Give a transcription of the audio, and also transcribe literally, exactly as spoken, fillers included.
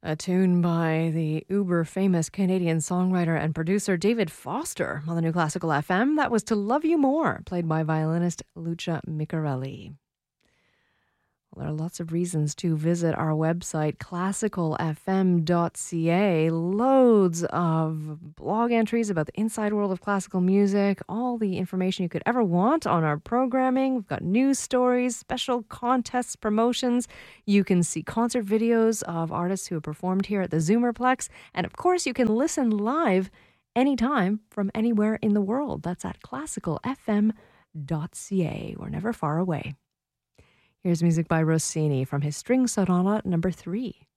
A tune by the uber famous Canadian songwriter and producer David Foster on the New Classical F M. That was To Love You More, played by violinist Lucia Micarelli. Well, there are lots of reasons to visit our website, classical f m dot c a. Loads of blog entries about the inside world of classical music, all the information you could ever want on our programming. We've got news stories, special contests, promotions. You can see concert videos of artists who have performed here at the Zoomerplex. And of course, you can listen live anytime from anywhere in the world. That's at classical f m dot c a. We're never far away. Here's music by Rossini from his String Sonata number three.